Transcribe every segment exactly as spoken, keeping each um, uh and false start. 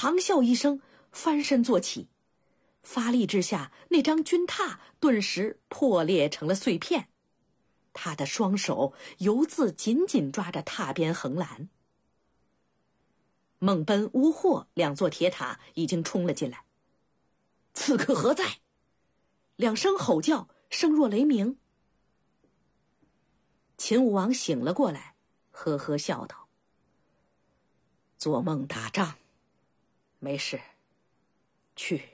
长啸一声，翻身坐起，发力之下，那张军榻顿时破裂成了碎片，他的双手犹自紧紧抓着榻边横栏。孟奔、乌霍两座铁塔已经冲了进来。刺客何在？两声吼叫，声若雷鸣。秦武王醒了过来，呵呵笑道：做梦打仗，没事，去。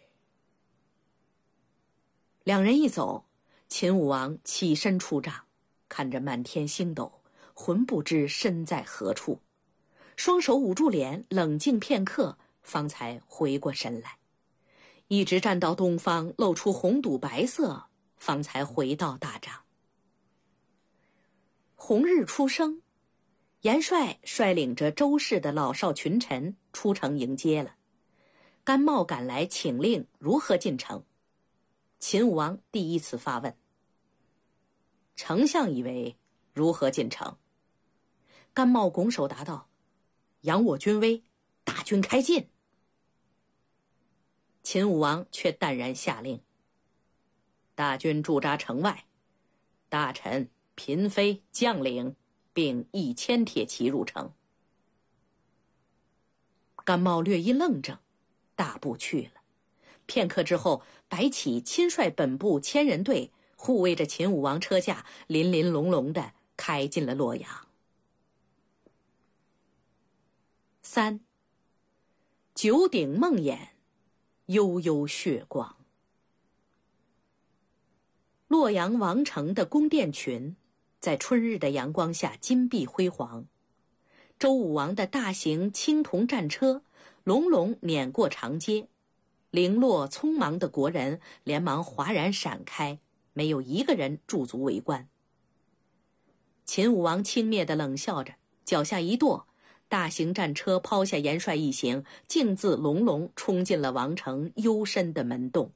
两人一走，秦武王起身出帐，看着满天星斗，浑不知身在何处，双手捂住脸，冷静片刻，方才回过神来，一直站到东方露出红堵白色，方才回到大帐。红日初升，元帅率领着周氏的老少群臣出城迎接了。甘茂赶来请令如何进城。秦武王第一次发问：丞相以为如何进城？甘茂拱手答道：扬我军威，大军开进。秦武王却淡然下令：大军驻扎城外，大臣、嫔妃、将领并一千铁骑入城。甘茂略一愣怔，大步去了。片刻之后，白起亲率本部千人队护卫着秦武王车驾，林林隆隆地开进了洛阳。三，九鼎梦魇，悠悠血光。洛阳王城的宫殿群在春日的阳光下金碧辉煌，周武王的大型青铜战车隆隆碾过长街，零落匆忙的国人连忙哗然闪开，没有一个人驻足围观。秦武王轻蔑地冷笑着，脚下一跺，大型战车抛下元帅一行，径自隆隆冲进了王城幽深的门洞。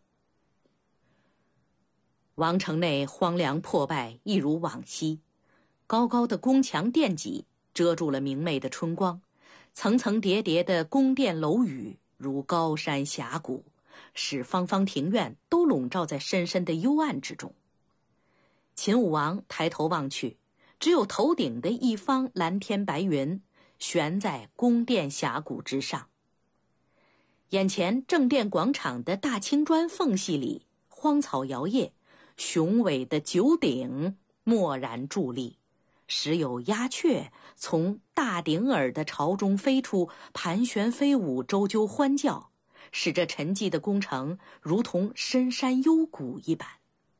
王城内荒凉破败，一如往昔，高高的宫墙殿脊遮住了明媚的春光，层层叠叠的宫殿楼宇如高山峡谷，使方方庭院都笼罩在深深的幽暗之中。秦武王抬头望去，只有头顶的一方蓝天白云悬在宫殿峡谷之上。眼前正殿广场的大青砖缝隙里，荒草摇曳，雄伟的九鼎蓦然伫立，时有鸦雀从大鼎耳的巢中飞出，盘旋飞舞，周啾欢叫，使这沉寂的宫城如同深山幽谷一般。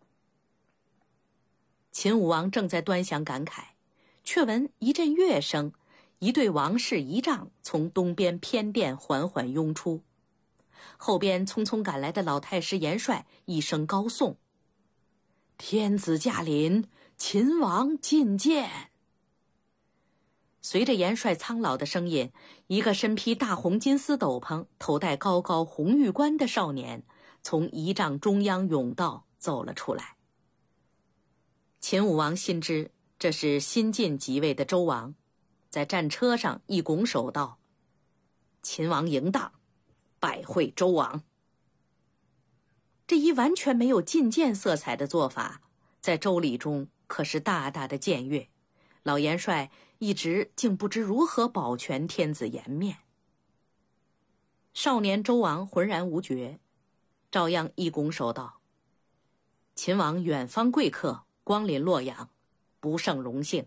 秦武王正在端详感慨，却闻一阵乐声，一队王室仪仗从东边偏殿缓缓拥出，后边匆匆赶来的老太师元帅一声高颂：天子驾临，秦王觐见。随着元帅苍老的声音，一个身披大红金丝斗篷，头戴高高红玉冠的少年从仪仗中央甬道走了出来。秦武王心知这是新晋即位的周王，在战车上一拱手道：秦王迎当，拜会周王。这一完全没有进谏色彩的做法，在周礼中可是大大的僭越，老元帅一直竟不知如何保全天子颜面。少年周王浑然无觉，照样一拱手道：秦王远方贵客，光临洛阳，不胜荣幸。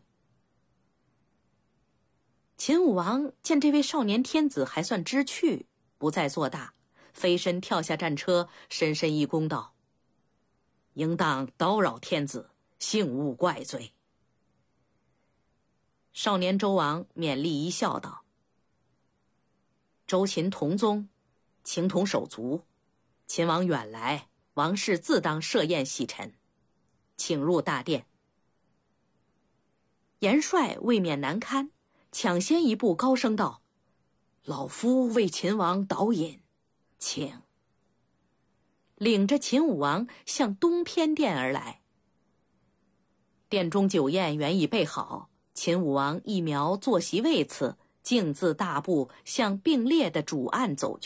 秦武王见这位少年天子还算知趣，不再做大，飞身跳下战车，深深一躬道：应当叨扰天子，幸勿怪罪。少年周王勉励一笑道：周秦同宗，情同手足，秦王远来，王室自当设宴洗尘，请入大殿。元帅未免难堪，抢先一步高声道：老夫为秦王导饮，请。领着秦武王向东偏殿而来。殿中酒宴原已备好，秦武王一瞄坐席位次，径自大步向并列的主案走去。